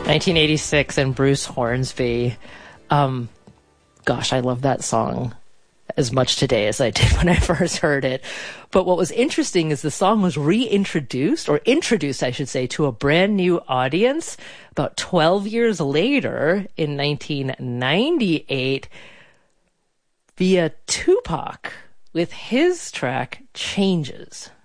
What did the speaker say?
1986 and Bruce Hornsby. Gosh, I love that song as much today as I did when I first heard it. But what was interesting is the song was reintroduced, or introduced, I should say, to a brand new audience about 12 years later in 1998 via Tupac with his track Changes.